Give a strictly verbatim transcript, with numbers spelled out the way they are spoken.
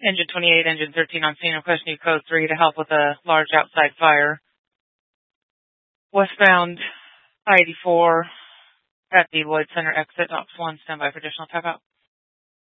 Engine twenty-eight, Engine thirteen on scene. Requesting you code three to help with a large outside fire. Westbound I eighty-four at the Lloyd Center exit. Ops one, stand by for additional tap out.